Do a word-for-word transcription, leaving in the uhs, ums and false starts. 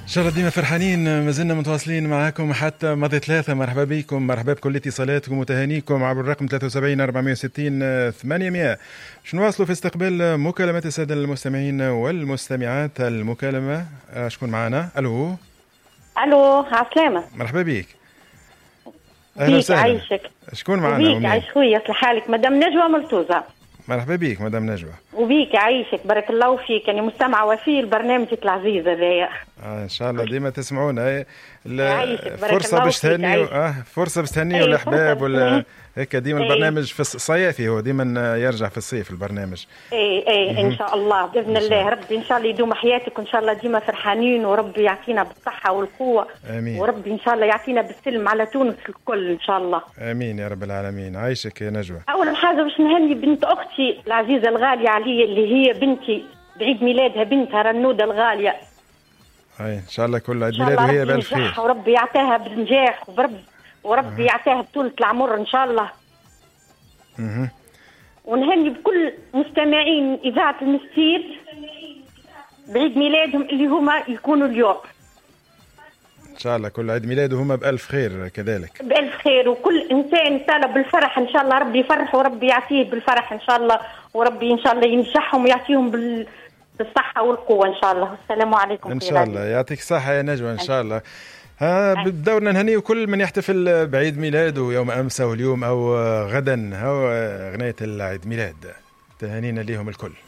إن شاء الله ديما فرحانين، ما زلنا متواصلين معاكم حتى ماضي ثلاثة. مرحبا بكم، مرحبا بكل اتصالاتكم وتهانيكم عبر الرقم ثلاثة وسبعين أربعمائة وستين ثمانمائة. باش نواصلوا في استقبال مكالمات السادة المستمعين والمستمعات. المكالمة شكون معنا؟ ألو ألو، عسلامة. مرحبا بك. أهلا بيك وسهلا. عايشك. شكون معنا؟ وبيك عايش خويا، يصلح حالك. مدام نجوى ملتوزة. مرحبا بك مدام نجوى. وبيك عايشك، بارك الله فيك. أنا مستمعة وفي برنامجك العزيز هذايا. آه إن شاء الله ديما تسمعونا. فرصة باش تهنيوا اه فرصة باش تهنيوا الأحباب ولا هيك. ديما البرنامج في الصيافي، هو ديما يرجع في الصيف البرنامج. اي اي ان شاء الله باذن الله. ربي ان شاء الله يدوم حياتك، وان شاء الله ديما فرحانين، وربي يعطينا بالصحه والقوه. امين. وربي ان شاء الله يعطينا بالسلم على تونس الكل ان شاء الله. امين يا رب العالمين. عايشك يا نجوى. اول حاجه باش نهني بنت اختي العزيزه الغاليه علي، اللي هي بنتي بعيد ميلادها، بنتها رنوده الغاليه. اي ان شاء الله كل عيد ميلاد وهي بالف خير، وربي يعطيها بالنجاح، ورب وربي يعطيها بطولة العمر ان شاء الله. اها. ونهني بكل مستمعين اذاعه المستير بعيد ميلادهم اللي هما يكونوا اليوم. ان شاء الله كل عيد ميلاد وهما بالف خير كذلك. بالف خير، وكل انسان طالب بالفرح ان شاء الله ربي يفرح، وربي يعطيه بالفرح ان شاء الله، وربي ان شاء الله ينجحهم ويعطيهم بال بالصحة والقوة إن شاء الله. السلام عليكم. إن شاء الله يعطيك الصحة يا نجوى إن شاء الله. ها بدورنا نهنيو كل من يحتفل بعيد ميلاده يوم أمس أو اليوم أو غدا. هو أغنية العيد ميلاد، تهانينا ليهم الكل.